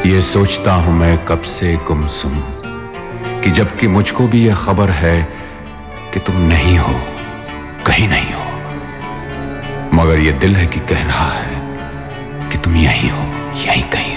ये सोचता हूं मैं कब से गुमसुम कि जबकि मुझको भी ये खबर है कि तुम नहीं हो, कहीं नहीं हो, मगर ये दिल है कि कह रहा है कि तुम यहीं हो, यहीं कहीं।